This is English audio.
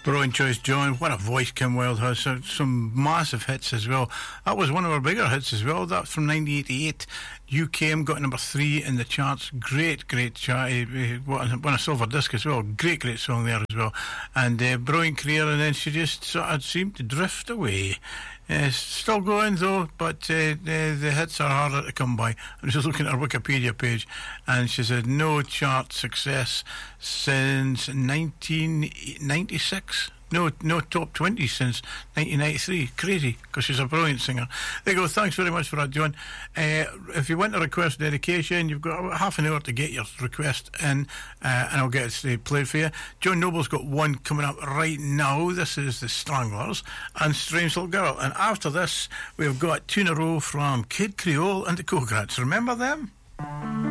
Brilliant choice, John. What a voice Kim Wilde has. Some massive hits as well. That was one of our bigger hits as well. That's from 1988. UKM got number 3 in the charts. Great chart. He won a silver disc as well. Great song there as well. And brilliant career, and then she just sort of seemed to drift away. Still going though, but the hits are harder to come by. I'm just looking at her Wikipedia page, and she said no chart success since 1996. No top 20 since 1993. Crazy, because she's a brilliant singer. There you go. Thanks very much for that, John. If you want a request dedication, you've got about half an hour to get your request in, and I'll get it played for you. John Noble's got one coming up right now. This is the Stranglers and Strange Little Girl. And after this, we've got two in a row from Kid Creole and the Cograts. Remember them?